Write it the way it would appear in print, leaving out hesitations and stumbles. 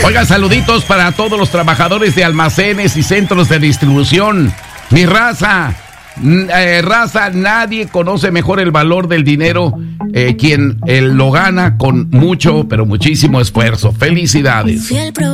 Oiga, saluditos para todos los trabajadores de almacenes y centros de distribución. Mi raza, nadie conoce mejor el valor del dinero quien lo gana con mucho, pero muchísimo esfuerzo. Felicidades.